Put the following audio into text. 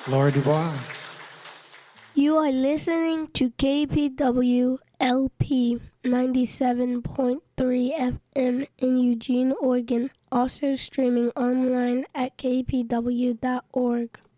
Laura Dubois. You are listening to KPW LP 97.3 FM in Eugene, Oregon, also streaming online at kpw.org.